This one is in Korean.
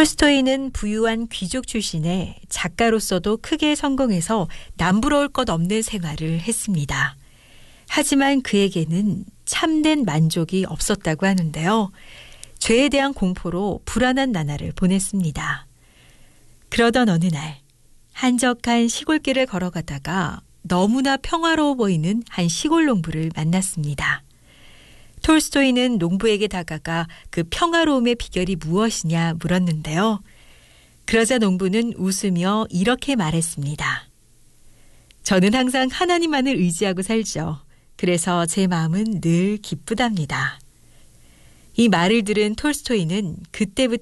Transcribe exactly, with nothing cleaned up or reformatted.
톨스토이는 부유한 귀족 출신에 작가로서도 크게 성공해서 남부러울 것 없는 생활을 했습니다. 하지만 그에게는 참된 만족이 없었다고 하는데요. 죄에 대한 공포로 불안한 나날을 보냈습니다. 그러던 어느 날 한적한 시골길을 걸어가다가 너무나 평화로워 보이는 한 시골 농부를 만났습니다. 톨스토이는 농부에게 다가가 그 평화로움의 비결이 무엇이냐 물었는데요. 그러자 농부는 웃으며 이렇게 말했습니다. 저는 항상 하나님만을 의지하고 살죠. 그래서 제 마음은 늘 기쁘답니다. 이 말을 들은 톨스토이는 그때부터